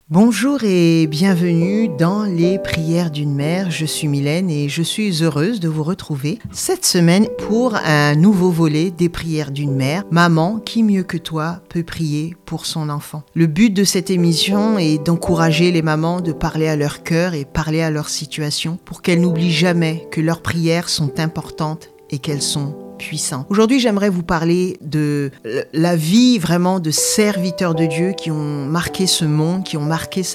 Bonjour et bienvenue dans les prières d'une mère. Je suis Mylène et je suis heureuse de vous retrouver cette semaine pour un nouveau volet des prières d'une mère. Maman, qui mieux que toi peut prier pour son enfant? Le but de cette émission est d'encourager les mamans de parler à leur cœur et parler à leur situation pour qu'elles n'oublient jamais que leurs prières sont importantes et qu'elles sont puissant. Aujourd'hui, j'aimerais vous parler de la vie vraiment de serviteurs de Dieu qui ont marqué ce monde, qui ont marqué